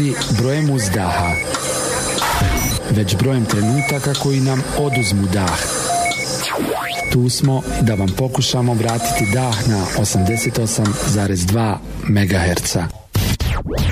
radi brojem uzdaha, već brojem trenutaka koji nam oduzmu dah. Tu smo da vam pokušamo vratiti dah na 88,2 MHz.